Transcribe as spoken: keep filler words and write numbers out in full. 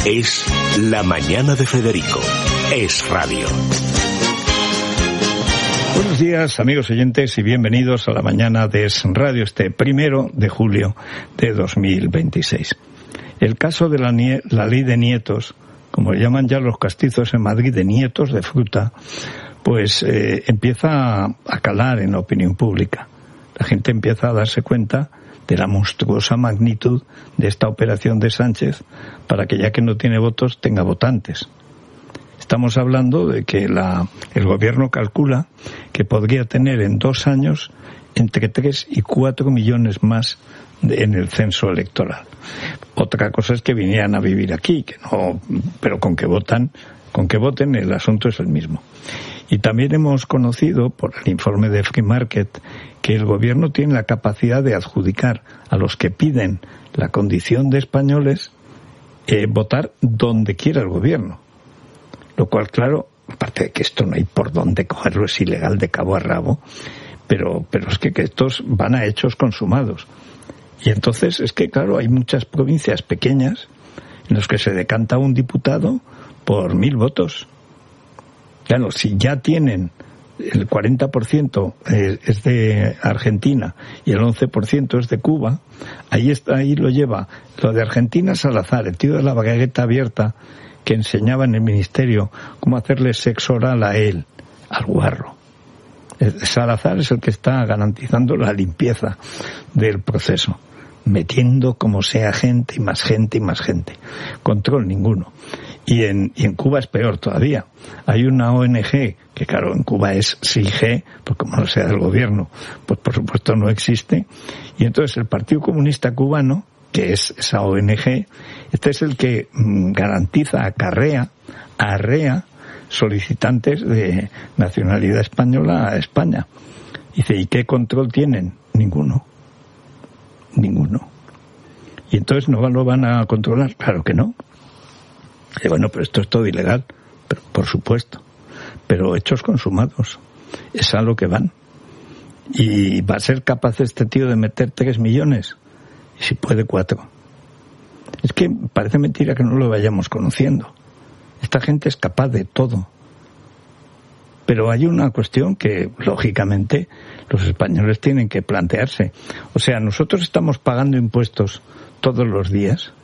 Es La Mañana de Federico. Es radio. Buenos días, amigos oyentes, y bienvenidos a La Mañana de Es Radio, este primero de julio de dos mil veintiséis. El caso de la, nie- la ley de nietos, como llaman ya los castizos en Madrid, de nietos de fruta, pues eh, empieza a calar en la opinión pública. La gente empieza a darse cuenta de la monstruosa magnitud de esta operación de Sánchez para que, ya que no tiene votos, tenga votantes. Estamos hablando de que la, el gobierno calcula que podría tener en dos años entre tres y cuatro millones más de, en el censo electoral. Otra cosa es que vinieran a vivir aquí, que no, pero con que votan, con que voten el asunto es el mismo. Y también hemos conocido por el informe de Free Market que el gobierno tiene la capacidad de adjudicar a los que piden la condición de españoles eh, votar donde quiera el gobierno. Lo cual, claro, aparte de que esto no hay por dónde cogerlo, es ilegal de cabo a rabo, pero, pero es que, que estos van a hechos consumados. Y entonces es que, claro, hay muchas provincias pequeñas en las que se decanta un diputado por mil votos. Claro, si ya tienen el cuarenta por ciento es de Argentina y el once por ciento es de Cuba, ahí está, ahí lo lleva. Lo de Argentina es Salazar, el tío de la bagueta abierta que enseñaba en el ministerio cómo hacerle sexo oral a él, al guarro. Salazar es el que está garantizando la limpieza del proceso, metiendo como sea gente y más gente y más gente. Control ninguno. Y en, y en Cuba es peor todavía. Hay una O N G, que claro, en Cuba es S I G, pues como no sea del gobierno, pues por supuesto no existe. Y entonces el Partido Comunista Cubano, que es esa O N G, este es el que mmm, garantiza, acarrea, arrea solicitantes de nacionalidad española a España. Dice, ¿y qué control tienen? Ninguno. Ninguno. Y entonces no lo van a controlar. Claro que no. Y bueno, pero esto es todo ilegal. Pero, por supuesto. Pero hechos consumados. Es a lo que van. ¿Y va a ser capaz este tío de meter tres millones? Y si puede, cuatro. Es que parece mentira que no lo vayamos conociendo. Esta gente es capaz de todo. Pero hay una cuestión que, lógicamente, los españoles tienen que plantearse. O sea, nosotros estamos pagando impuestos todos los días.